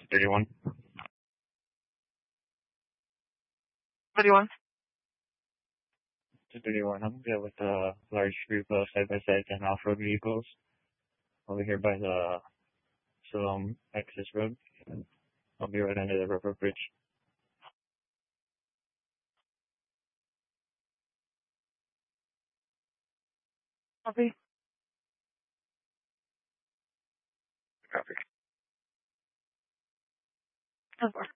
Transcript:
31. What do you want? 231. I'm here with a large group of side-by-side and off-road vehicles over here by the Siloam access road. I'll be right under the rubber bridge. Copy. Copy. Of course.